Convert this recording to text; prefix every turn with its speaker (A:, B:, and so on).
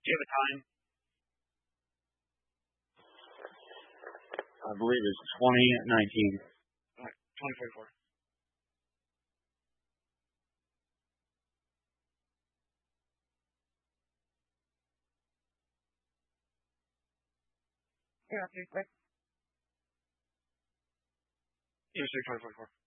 A: Do you have a time?
B: I believe it's 2019.
A: 2044.
C: Yeah, pretty quick.
A: Yes, sir, 2044.